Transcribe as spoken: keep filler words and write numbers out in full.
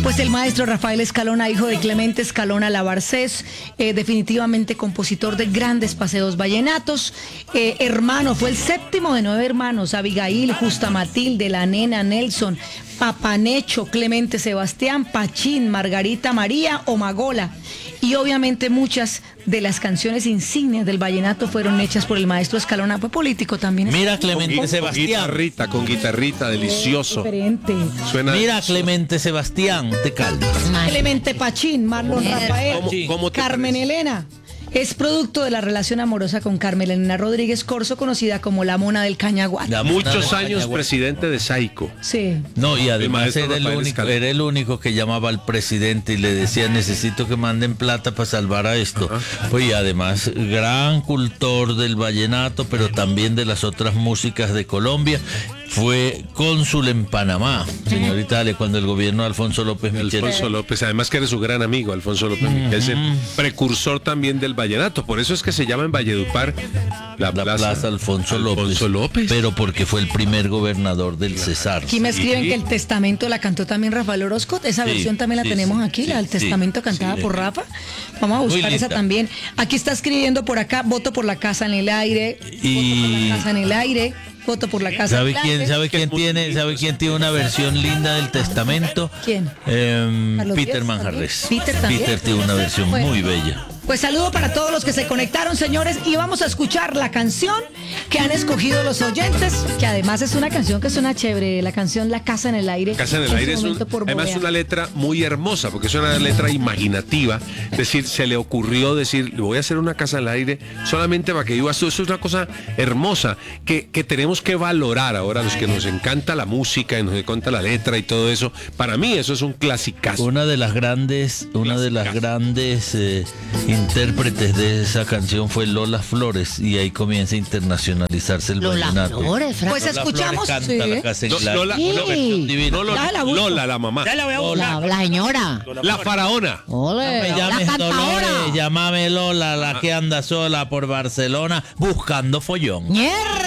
Pues el maestro Rafael Escalona, hijo de Clemente Escalona Labarcés, eh, definitivamente compositor de grandes paseos vallenatos, eh, hermano, fue el séptimo de nueve hermanos: Abigail, Justa Matilde, La Nena, Nelson, Papanecho, Clemente Sebastián, Pachín, Margarita María o Magola. Y obviamente muchas de las canciones insignias del vallenato fueron hechas por el maestro Escalona. Fue político también. Mira Clemente con, Sebastián. Con guitarrita, con guitarrita, delicioso. Diferente. Suena Mira delicioso. Clemente Sebastián, te calmas. Clemente Pachín, Marlon Rafael, ¿Cómo- cómo te Carmen parece? Elena. Es producto de la relación amorosa con Carmen Elena Rodríguez Corzo, conocida como la Mona del Cañaguate. La Muchos Mona del años Cañaguate. presidente de Saico. Sí. No, y además maestro era el, Rafael único, Escalona. era el único que llamaba al presidente y le decía: necesito que manden plata para salvar a esto. Pues y además, gran cultor del vallenato, pero también de las otras músicas de Colombia. Fue cónsul en Panamá, señorita Ale, cuando el gobierno de Alfonso López Michel. Alfonso López, además que eres su gran amigo, Alfonso López, que es el precursor también del vallenato. Por eso es que se llama en Valledupar la, La plaza, plaza Alfonso, Alfonso López. Pero porque fue el primer gobernador del Cesar. Aquí me escriben Sí. que el testamento la cantó también Rafael Orozco. Esa Sí, versión también la sí, tenemos sí, aquí, sí, la del sí, testamento cantada sí. por Rafa. Vamos a Muy buscar esa linda. también. Aquí está escribiendo por acá: voto por la casa en el aire, Y- voto por la casa en el aire, voto por la casa ¿Sabe en el quién, aire. sabe quién tiene, sabe quién tiene una versión linda del testamento? ¿Quién? Em, Carlos Peter Díaz Manjarres. también. Peter también. Peter tiene una versión Bueno. muy bella. Pues saludo para todos los que se conectaron, señores, y vamos a escuchar la canción que han escogido los oyentes, que además es una canción que suena chévere, la canción La Casa en el Aire. Casa en el su aire es un- momento por además Bóveda. una letra muy hermosa, porque es una letra imaginativa. Es decir, se le ocurrió decir: le voy a hacer una casa al aire solamente para que vivas tú. Eso es una cosa hermosa que, que tenemos que valorar ahora, los que nos encanta la música y nos encanta la letra y todo eso. Para mí eso es un clasicazo. Una de las grandes, una de las Clásica. grandes eh, intérpretes de esa canción fue Lola Flores, y ahí comienza a internacionalizarse el Lola vallenato. Flores, Fran. Pues Lola escuchamos, Flores sí. canta La Casa en No, el Aire. Lola, Sí. Lola- Divina. no, Lola, Ya la busco. Lola, la mamá. La, la señora. La faraona. Ole, Me la llames cantadora. Dolores, llámame Lola, la que anda sola por Barcelona buscando follón. Ñer.